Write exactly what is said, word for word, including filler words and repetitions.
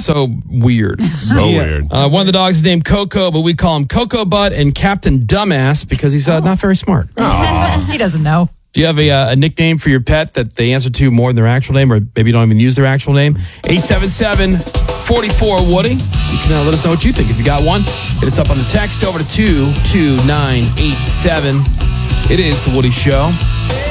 So weird. So Yeah. weird. Uh, one of the dogs is named Coco, but we call him Cocoa Butt and Captain Dumbass because he's uh, not very smart. He doesn't know. Do you have a, uh, a nickname for your pet that they answer to more than their actual name, or maybe you don't even use their actual name? eight seven seven, four four, Woody. You can uh, let us know what you think. If you got one, hit us up on the text over to two two nine eight seven. It is The Woody Show.